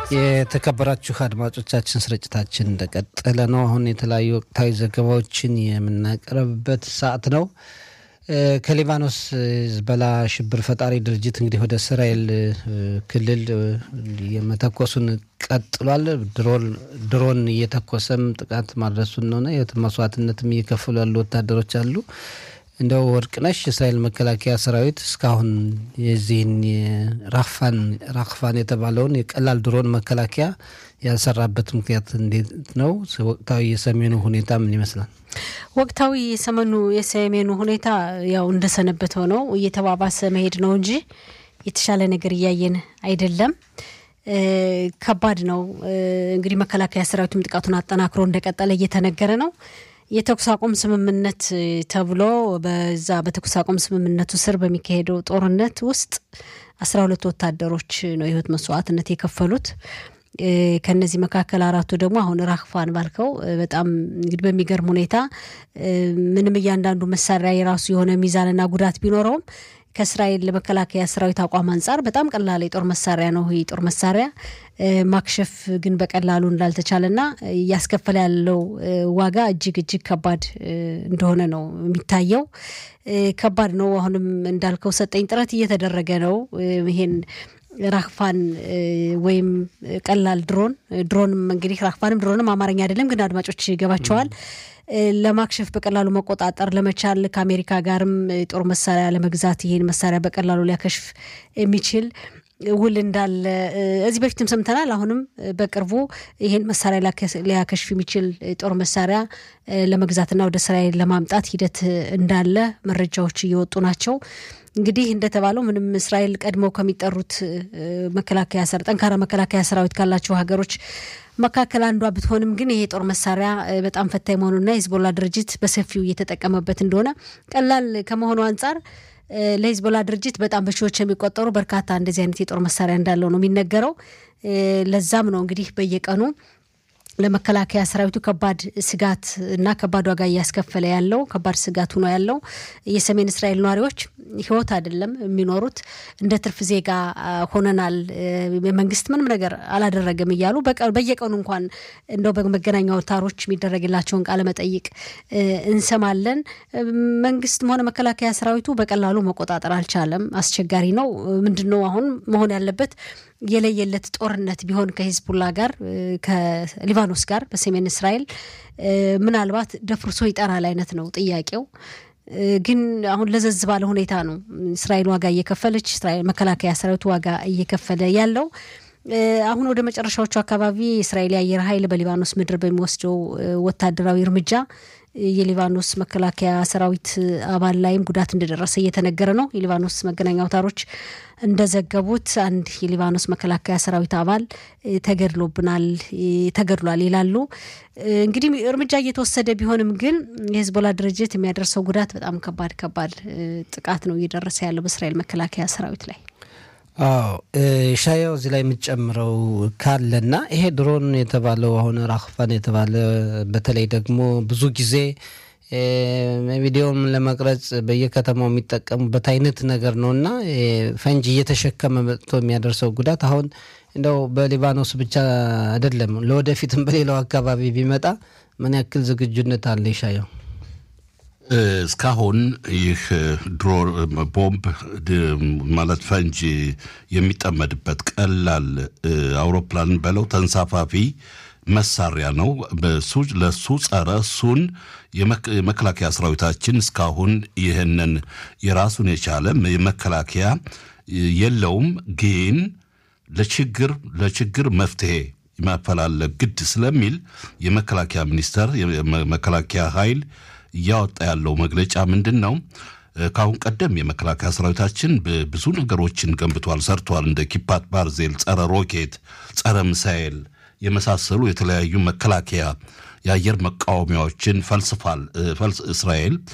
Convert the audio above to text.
የተከበራችሁ አድማጮቻችን ስርጭታችን እንደቀጠለ ነው። አሁን የተለያዩ ወቅታዊ ዘገባዎችን የምናቀርብበት ሰዓት ነው። ከሊባኖስ ሂዝቦላ ሽብር ፈጣሪ ድርጅት እንግዲህ ወደ እስራኤል ክልል የመተኮሱን ቀጥሏል። ድሮን እየተኮሰም ጥቃት ማድረሱን ነውና የመስዋዕትነትም እየከፈሉ ያሉ ወታደሮች አሉ። እንደው ወርቅነሽ እስራኤል መከላከያ ሰራዊት እስካሁን የዚህን ራክፋን የተባለውን የቀላል ድሮን መከላከያ ያሰራበት ምክንያት እንዴት ነው? ወቅታዊ የሰሜኑ ሁኔታ ምን ይመስላል? ወቅታዊ የሰሜኑ ሁኔታ ያው እንደሰነበተው ነው፣ እየተባባሰ መሄድ ነው እንጂ የተሻለ ነገር እያየን አይደለም። ከባድ ነው። እንግዲህ መከላከያ ሰራዊቱም ጥቃቱን አጠናክሮ እንደቀጠለ እየተነገረ ነው። የተኩስ አቁም ስምምነት ተብሎ በዛ በተኩስ አቁም ስምምነቱ ስር በሚካሄደው ጦርነት ውስጥ 12 ወታደሮች ነው ህይወት መስዋዕትነት የከፈሉት። ከነዚህ መካከል 4ቱ ደግሞ አሁን ራክፋን ባልከው በጣም እንግዲህ በሚገርም ሁኔታ ምንም እያንዳንዱ መሳሪያ የራሱ የሆነ ሚዛንና ጉዳት ቢኖረውም ከእስራኤል ለመከላከያ ሰራዊት አቋም አንፃር በጣም ቀላል የጦር መሳሪያ ነው። ይሄ ጦር መሳሪያ ማክሸፍ ግን በቀላሉ እንዳልተቻለና ያስከፈለ ያለው ዋጋ እጅግ ከባድ እንደሆነ ነው የሚታየው። ከባድ ነው። አሁንም እንዳልከው ሰጠኝ ጥረት እየተደረገ ነው። ይሄን ራክፋን ወይም ቀላል ድሮንም እንግዲህ ራክፋንም ድሮንም አማርኛ አይደለም፣ ግን አድማጮች ይገባቸዋል። ለማክሸፍ በቀላሉ መቆጣጠር ለመቻል ከአሜሪካ ጋርም ጦር መሳሪያ ለመግዛት ይሄን መሳሪያ በቀላሉ ሊያከሽፍ የሚችል ውል እንዳለ እዚህ በፊትም ሰምተናል። አሁንም በቅርቡ ይሄን መሳሪያ ሊያከሽፍ የሚችል ጦር መሳሪያ ለመግዛትና ወደ እስራኤል ለማምጣት ሂደት እንዳለ መረጃዎች እየወጡ ናቸው። እንግዲህ እንደተባለው ምንም እስራኤል ቀድመው ከሚጠሩት ጠንካራ መከላከያ ሰራዊት ካላቸው ሀገሮች መካከል አንዷ ብትሆንም ግን ይሄ ጦር መሳሪያ በጣም ፈታኝ መሆኑና ሂዝቦላ ድርጅት በሰፊው እየተጠቀመበት እንደሆነ ቀላል ከመሆኑ አንፃር ለሂዝቦላ ድርጅት በጣም በሺዎች የሚቆጠሩ በርካታ እንደዚህ አይነት የጦር መሳሪያ እንዳለው ነው የሚነገረው። ለዛም ነው እንግዲህ በየቀኑ ለመከላከያ ሰራዊቱ ከባድ ስጋት እና ከባድ ዋጋ እያስከፈለ ያለው ከባድ ስጋት ሆኖ ያለው የሰሜን እስራኤል ነዋሪዎች ህይወት አይደለም የሚኖሩት እንደ ትርፍ ዜጋ ሆነናል፣ መንግስት ምንም ነገር አላደረገም እያሉ በየቀኑ እንኳን እንደው በመገናኛ አውታሮች የሚደረግላቸውን ቃለ መጠይቅ እንሰማለን። መንግስትም ሆነ መከላከያ ሰራዊቱ በቀላሉ መቆጣጠር አልቻለም። አስቸጋሪ ነው። ምንድነው አሁን መሆን ያለበት? የለየለት ጦርነት ቢሆን ከሂዝቦላ ጋር ከሊባኖስ ጋር በሰሜን እስራኤል ምናልባት ደፍርሶ ይጠራል አይነት ነው ጥያቄው። ግን አሁን ለዘዝ ባለ ሁኔታ ነው እስራኤል ዋጋ እየከፈለች እስራኤል መከላከያ ሰራዊቱ ዋጋ እየከፈለ ያለው። አሁን ወደ መጨረሻዎቹ አካባቢ እስራኤል የአየር ኃይል በሊባኖስ ምድር በሚወስደው ወታደራዊ እርምጃ የሊባኖስ መከላከያ ሰራዊት አባል ላይም ጉዳት እንደደረሰ እየተነገረ ነው። የሊባኖስ መገናኛ አውታሮች እንደዘገቡት አንድ የሊባኖስ መከላከያ ሰራዊት አባል ተገድሏል ይላሉ። እንግዲህ እርምጃ እየተወሰደ ቢሆንም ግን የሂዝቦላ ድርጅት የሚያደርሰው ጉዳት በጣም ከባድ ጥቃት ነው እየደረሰ ያለው በእስራኤል መከላከያ ሰራዊት ላይ። ሻያው እዚህ ላይ የምትጨምረው ካለና ይሄ ድሮን የተባለው አሁን ራክፋን የተባለ በተለይ ደግሞ ብዙ ጊዜ ቪዲዮም ለመቅረጽ በየከተማው የሚጠቀሙበት አይነት ነገር ነውና ፈንጂ እየተሸከመ መጥቶ የሚያደርሰው ጉዳት አሁን እንደው በሊባኖስ ብቻ አይደለም፣ ለወደፊትም በሌላው አካባቢ ቢመጣ ምን ያክል ዝግጁነት አለ ይሻያው? እስካሁን ይህ ድሮን ቦምብ ማለት ፈንጂ የሚጠመድበት ቀላል አውሮፕላን በለው ተንሳፋፊ መሳሪያ ነው። ለሱ ጸረ እሱን የመከላከያ ሰራዊታችን እስካሁን ይህንን የራሱን የቻለ የመከላከያ የለውም። ግን ለችግር መፍትሄ ማፈላለግ ግድ ስለሚል የመከላከያ ሚኒስቴር የመከላከያ ኃይል እያወጣ ያለው መግለጫ ምንድነው? ካሁን ቀደም የመከላከያ ሰራዊታችን ብዙ ነገሮችን ገንብቷል፣ ሰርቷል። እንደ ኪፓት ባርዜል፣ ጸረ ሮኬት፣ ጸረ ሚሳኤል የመሳሰሉ የተለያዩ መከላከያ የአየር መቃወሚያዎችን ፈልስፋል እስራኤል